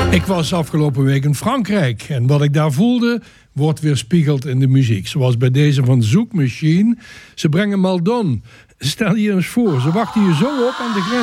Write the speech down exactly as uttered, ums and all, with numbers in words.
Ik was afgelopen week in Frankrijk en wat ik daar voelde wordt weerspiegeld in de muziek. Zoals bij deze van Zouk Machine. Ze brengen Maldon. Stel je eens voor, ze wachten je zo op aan de grens.